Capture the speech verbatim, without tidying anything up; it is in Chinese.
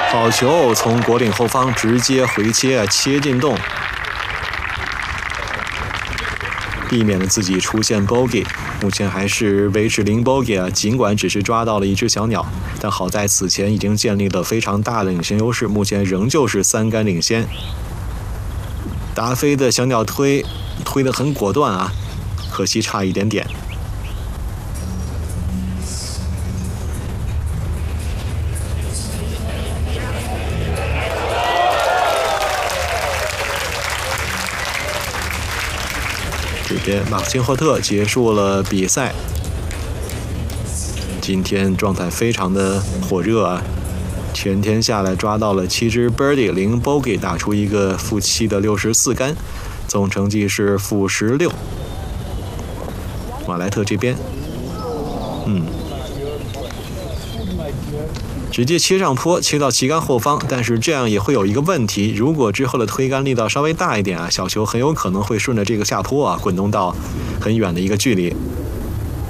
好球，从果岭后方直接回切，切进洞，避免了自己出现 bogey。目前还是维持零 bogey 啊，尽管只是抓到了一只小鸟，但好在此前已经建立了非常大的领先优势，目前仍旧是三杆领先。达菲的小鸟推推得很果断啊，可惜差一点点。这边马克辛霍特结束了比赛，今天状态非常的火热啊，全天下来抓到了七只 birdie， 零 bogey， 打出一个负七的六十四杆，总成绩是负十六。马莱特这边，嗯。直接切上坡，切到旗杆后方，但是这样也会有一个问题，如果之后的推杆力道稍微大一点啊，小球很有可能会顺着这个下坡啊滚动到很远的一个距离。